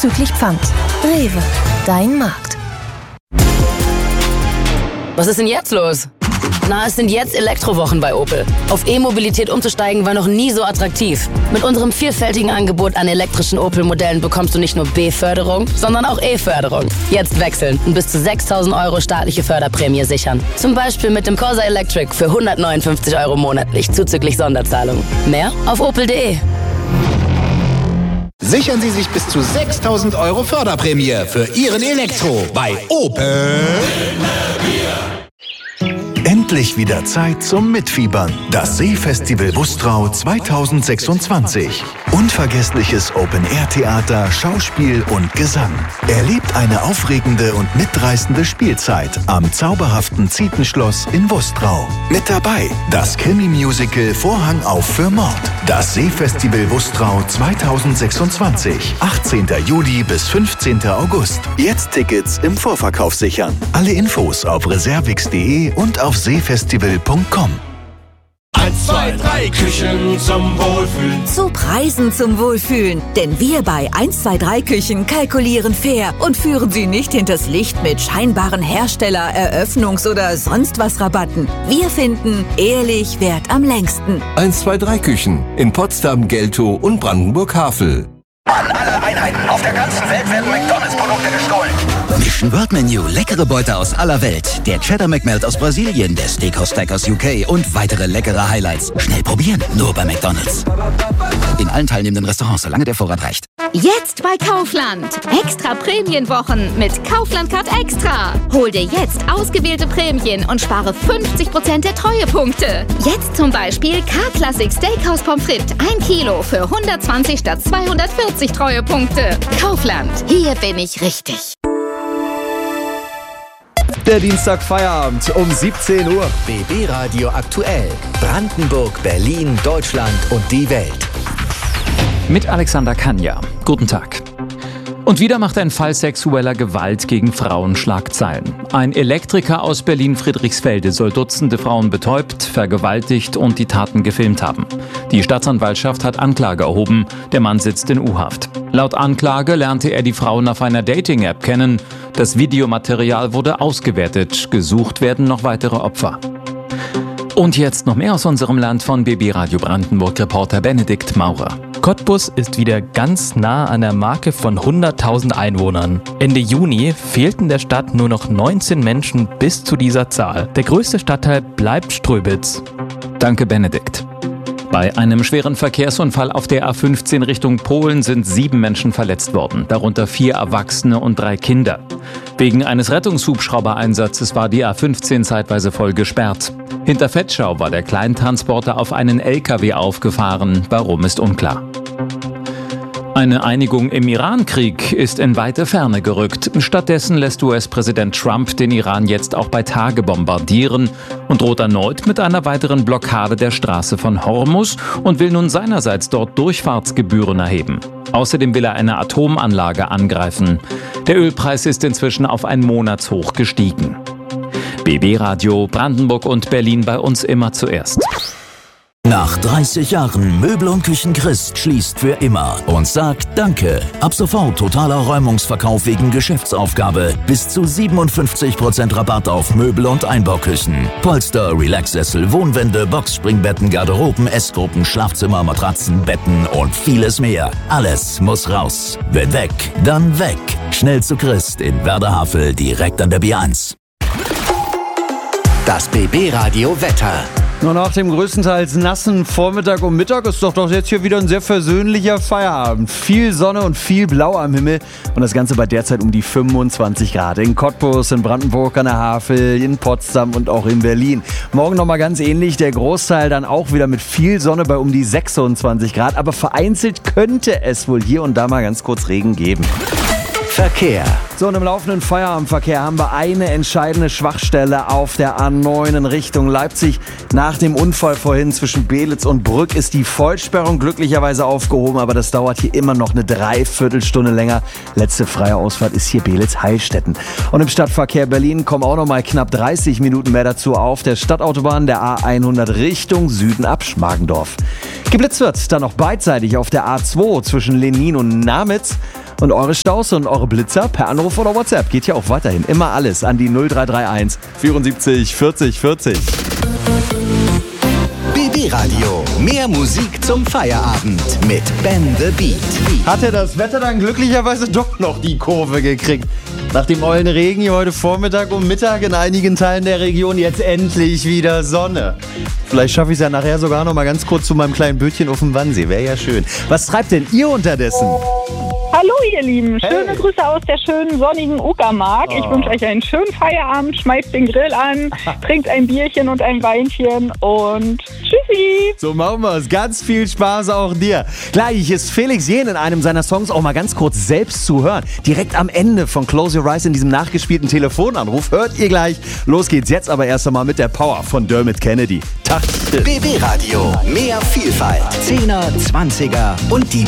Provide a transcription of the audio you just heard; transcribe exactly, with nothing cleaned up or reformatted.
zuzüglich Pfand. Rewe, dein Markt. Was ist denn jetzt los? Na, es sind jetzt Elektrowochen bei Opel. Auf E-Mobilität umzusteigen war noch nie so attraktiv. Mit unserem vielfältigen Angebot an elektrischen Opel-Modellen bekommst du nicht nur B-Förderung, sondern auch E-Förderung. Jetzt wechseln und bis zu sechstausend Euro staatliche Förderprämie sichern. Zum Beispiel mit dem Corsa Electric für hundertneunundfünfzig Euro monatlich zuzüglich Sonderzahlung. Mehr auf opel punkt de. Sichern Sie sich bis zu sechstausend Euro Förderprämie für Ihren Elektro bei Opel. Endlich wieder Zeit zum Mitfiebern. Das Seefestival Wustrau zweitausendsechsundzwanzig. Unvergessliches Open-Air-Theater, Schauspiel und Gesang. Erlebt eine aufregende und mitreißende Spielzeit am zauberhaften Zietenschloss in Wustrau. Mit dabei das Krimi-Musical Vorhang auf für Mord. Das Seefestival Wustrau zweitausendsechsundzwanzig. achtzehnten Juli bis fünfzehnten August. Jetzt Tickets im Vorverkauf sichern. Alle Infos auf reservix punkt de und auf seefestival punkt com. eins, zwei, drei Küchen zum Wohlfühlen. Zu Preisen zum Wohlfühlen. Denn wir bei eins zwei drei Küchen kalkulieren fair und führen Sie nicht hinters Licht mit scheinbaren Hersteller-, Eröffnungs- oder sonst was Rabatten. Wir finden, ehrlich währt am längsten. eins zwei drei Küchen in Potsdam, Geltow und Brandenburg-Havel. An alle Einheiten auf der ganzen Welt werden McDonalds-Produkte gestohlen. Mission Word Menu, leckere Beute aus aller Welt. Der Cheddar McMelt aus Brasilien, der Steakhouse Stack aus U K und weitere leckere Highlights. Schnell probieren, nur bei McDonalds. In allen teilnehmenden Restaurants, solange der Vorrat reicht. Jetzt bei Kaufland. Extra Prämienwochen mit Kaufland Card Extra. Hol dir jetzt ausgewählte Prämien und spare fünfzig Prozent der Treuepunkte. Jetzt zum Beispiel K-Classic Steakhouse Pommes frites ein Kilo für hundertzwanzig statt zweihundertvierzig Treuepunkte. Kaufland, hier bin ich richtig. Der Dienstag Feierabend um siebzehn Uhr. B B Radio aktuell. Brandenburg, Berlin, Deutschland und die Welt. Mit Alexander Kanja. Guten Tag. Und wieder macht ein Fall sexueller Gewalt gegen Frauen Schlagzeilen. Ein Elektriker aus Berlin-Friedrichsfelde soll Dutzende Frauen betäubt, vergewaltigt und die Taten gefilmt haben. Die Staatsanwaltschaft hat Anklage erhoben. Der Mann sitzt in U-Haft. Laut Anklage lernte er die Frauen auf einer Dating-App kennen. Das Videomaterial wurde ausgewertet. Gesucht werden noch weitere Opfer. Und jetzt noch mehr aus unserem Land von B B Radio Brandenburg-Reporter Benedikt Maurer. Cottbus ist wieder ganz nah an der Marke von hunderttausend Einwohnern. Ende Juni fehlten der Stadt nur noch neunzehn Menschen bis zu dieser Zahl. Der größte Stadtteil bleibt Ströbitz. Danke, Benedikt. Bei einem schweren Verkehrsunfall auf der A fünfzehn Richtung Polen sind sieben Menschen verletzt worden, darunter vier Erwachsene und drei Kinder. Wegen eines Rettungshubschraubereinsatzes war die A fünfzehn zeitweise voll gesperrt. Hinter Vetschau war der Kleintransporter auf einen L K W aufgefahren, warum ist unklar. Eine Einigung im Iran-Krieg ist in weite Ferne gerückt. Stattdessen lässt U S-Präsident Trump den Iran jetzt auch bei Tage bombardieren und droht erneut mit einer weiteren Blockade der Straße von Hormuz und will nun seinerseits dort Durchfahrtsgebühren erheben. Außerdem will er eine Atomanlage angreifen. Der Ölpreis ist inzwischen auf ein Monatshoch gestiegen. B B Radio Brandenburg und Berlin bei uns immer zuerst. Nach dreißig Jahren Möbel und Küchen Christ schließt für immer und sagt Danke. Ab sofort totaler Räumungsverkauf wegen Geschäftsaufgabe. Bis zu siebenundfünfzig Prozent Rabatt auf Möbel und Einbauküchen. Polster, Relaxsessel, Wohnwände, Boxspringbetten, Garderoben, Essgruppen, Schlafzimmer, Matratzen, Betten und vieles mehr. Alles muss raus. Wenn weg, dann weg. Schnell zu Christ in Werderhavel, direkt an der B eins. Das B B Radio Wetter. Nur nach dem größtenteils nassen Vormittag und Mittag ist doch doch jetzt hier wieder ein sehr versöhnlicher Feierabend. Viel Sonne und viel Blau am Himmel und das Ganze bei derzeit um die fünfundzwanzig Grad. In Cottbus, in Brandenburg an der Havel, in Potsdam und auch in Berlin. Morgen nochmal ganz ähnlich, der Großteil dann auch wieder mit viel Sonne bei um die sechsundzwanzig Grad. Aber vereinzelt könnte es wohl hier und da mal ganz kurz Regen geben. Verkehr. So, und im laufenden Feierabendverkehr haben wir eine entscheidende Schwachstelle auf der A neun in Richtung Leipzig. Nach dem Unfall vorhin zwischen Belitz und Brück ist die Vollsperrung glücklicherweise aufgehoben, aber das dauert hier immer noch eine Dreiviertelstunde länger. Letzte freie Ausfahrt ist hier Belitz-Heilstätten. Und im Stadtverkehr Berlin kommen auch noch mal knapp dreißig Minuten mehr dazu auf der Stadtautobahn der A hundert Richtung Süden ab Schmargendorf. Geblitzt wird dann noch beidseitig auf der A zwei zwischen Lenin und Namitz. Und eure Staus und eure Blitzer per Anruf oder WhatsApp geht ja auch weiterhin. Immer alles an die null drei drei eins vierundsiebzig vierzig vierzig. B B-Radio. Mehr Musik zum Feierabend mit Ben the Beat. Hatte das Wetter dann glücklicherweise doch noch die Kurve gekriegt. Nach dem ollen Regen hier heute Vormittag und Mittag in einigen Teilen der Region jetzt endlich wieder Sonne. Vielleicht schaffe ich es ja nachher sogar noch mal ganz kurz zu meinem kleinen Bötchen auf dem Wannsee. Wäre ja schön. Was treibt denn ihr unterdessen? Hallo ihr Lieben, schöne Hey. Grüße aus der schönen sonnigen Uckermark. Ich Oh. wünsche euch einen schönen Feierabend, schmeißt den Grill an, trinkt ein Bierchen und ein Weinchen und tschüssi. So machen wir es. Ganz viel Spaß auch dir. Gleich ist Felix Jähn in einem seiner Songs auch mal ganz kurz selbst zu hören. Direkt am Ende von Close Your Eyes in diesem nachgespielten Telefonanruf. Hört ihr gleich. Los geht's jetzt aber erst einmal mit der Power von Dermot Kennedy. Tag. B B-Radio. Mehr Vielfalt. Zehner, Zwanziger und die